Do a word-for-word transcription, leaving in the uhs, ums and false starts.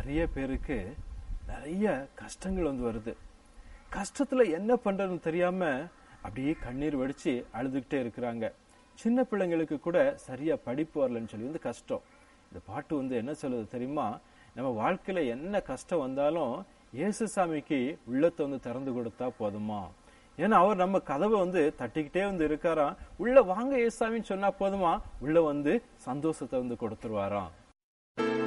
நிறைய பேருக்கு நிறைய கஷ்டங்கள் வந்து வருது. கஷ்டத்துல என்ன பண்றதுன்னு தெரியாம அப்படியே கண்ணீர் வடிச்சு அழுதுகிட்டே இருக்கிறாங்க. சின்ன பிள்ளைங்களுக்கு கூட சரியா படிப்பு வரலன்னு சொல்லி வந்து கஷ்டம். இந்த பாட்டு வந்து என்ன சொல்லுது தெரியுமா? நம்ம வாழ்க்கையில என்ன கஷ்டம் வந்தாலும் இயேசு சாமிக்கு உள்ளத்தை வந்து திறந்து கொடுத்தா போதுமா. ஏன்னா அவர் நம்ம கதவை வந்து தட்டிக்கிட்டே வந்து இருக்காராம். உள்ள வாங்க இயேசு சாமின்னு சொன்னா போதுமா, உள்ள வந்து சந்தோஷத்தை வந்து கொடுத்துருவாராம்.